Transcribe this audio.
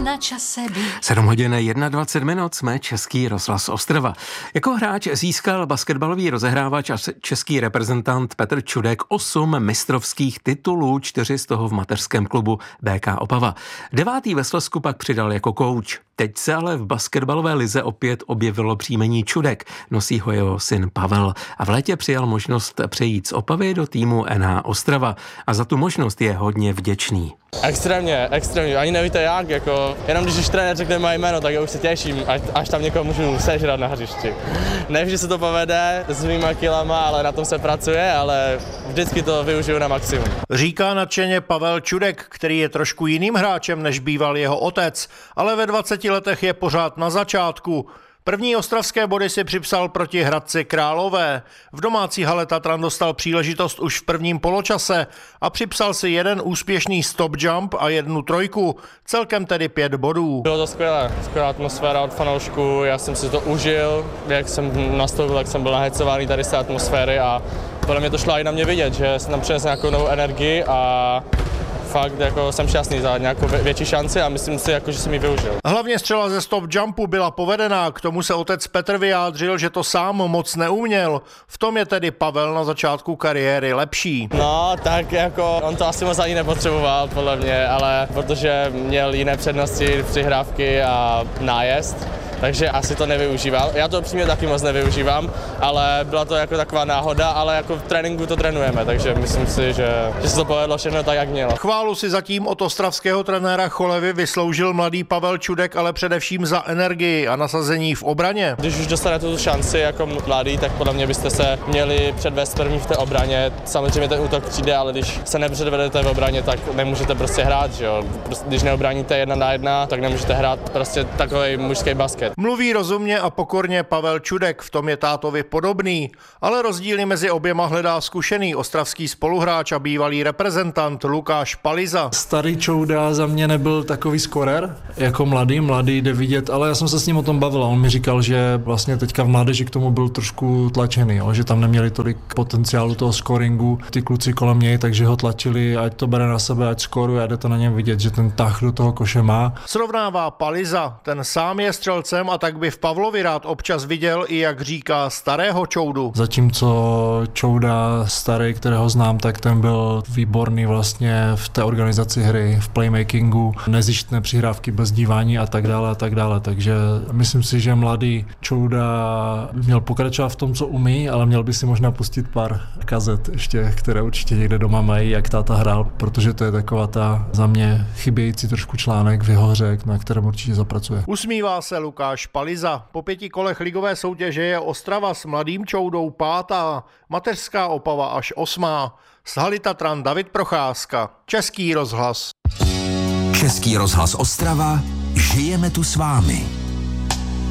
na čase být. 7 hodin 21 minut, jsme Český rozhlas Ostrava. Jako hráč získal basketbalový rozehrávač a český reprezentant Petr Čudek 8 mistrovských titulů, 4 z toho v mateřském klubu BK Opava. 9. ve Slezsku pak přidal jako kouč. Teď se ale v basketbalové lize opět objevilo příjmení Čudek, nosí ho jeho syn Pavel a v létě přijal možnost přejít z Opavy do týmu NH Ostrava a za tu možnost je hodně vděčný. Extrémně, ani nevíte jak, jako, jenom když už trenér řekne moje jméno, tak já už se těším, až tam někoho můžu sežrat na hřišti. Nevždy se to povede s mýma kilama, ale na tom se pracuje, ale vždycky to využiju na maximum. Říká nadšeně Pavel Čudek, který je trošku jiným hráčem, než býval jeho otec, ale ve 20 letech je pořád na začátku. První ostravské body si připsal proti Hradci Králové. V domácí hale Tatran dostal příležitost už v prvním poločase a připsal si jeden úspěšný stop jump a 1 trojku, celkem tedy 5 bodů. Bylo to skvělá atmosféra od fanoušků, já jsem si to užil, jak jsem nastoupil, jak jsem byl nahecovaný tady z té atmosféry a podle mě to šlo i na mě vidět, že jsem tam přinesl nějakou novou energii a fakt jako jsem šťastný za nějakou větší šanci a myslím si, jako, že jsem ji využil. Hlavně střela ze stop jumpu byla povedená, k tomu se otec Petr vyjádřil, že to sám moc neuměl. V tom je tedy Pavel na začátku kariéry lepší. No, tak jako on to asi moc ani nepotřeboval, podle mě, ale protože měl jiné přednosti, přihrávky a nájezd, takže asi to nevyužíval. Já to přímě taky moc nevyužívám, ale byla to jako taková náhoda, ale jako v tréninku to trénujeme, takže myslím si, že se to povedlo všechno tak, jak mělo. Chválu si zatím od ostravského trenéra Cholevy vysloužil mladý Pavel Čudek, ale především za energii a nasazení v obraně. Když už dostanete tu šanci jako mladý, tak podle mě byste se měli předvést první v té obraně. Samozřejmě ten útok přijde, ale když se nepředvedete v obraně, tak nemůžete prostě hrát, že jo. Když neobráníte 1 na 1, tak nemůžete hrát prostě takový mužský basket. Mluví rozumně a pokorně Pavel Čudek, v tom je tátovi podobný, ale rozdíly mezi oběma hledá zkušený ostravský spoluhráč a bývalý reprezentant Lukáš Paliza. Starý Čouda za mě nebyl takový skorer, jako mladý jde vidět, ale já jsem se s ním o tom bavil a on mi říkal, že vlastně teďka v mládeži k tomu byl trošku tlačený, jo, že tam neměli tolik potenciálu toho scoringu, ty kluci kolem něj, takže ho tlačili, ať to bere na sebe, ať skoruje a jde to na něm vidět, že ten tah do toho koše má. Srovnává Paliza, ten sám je střelcem a tak by v Pavlovi rád občas viděl i, jak říká, starého Čoudu. Zatímco Čouda starý, kterého znám, tak ten byl výborný vlastně v té organizaci hry, v playmakingu, nezištné přihrávky bez dívání a tak dále, takže myslím si, že mladý Čouda by měl pokračovat v tom, co umí, ale měl by si možná pustit pár kazet ještě, které určitě někde doma mají, jak táta hrál, protože to je taková ta za mě chybějící trošku článek v jeho hře, na kterém určitě zapracuje. Usmívá se Lukáš Paliza. Po 5 kolech ligové soutěže je Ostrava s mladým Čoudou 5., mateřská Opava až 8. Z haly Tatran David Procházka, Český rozhlas. Český rozhlas Ostrava, žijeme tu s vámi.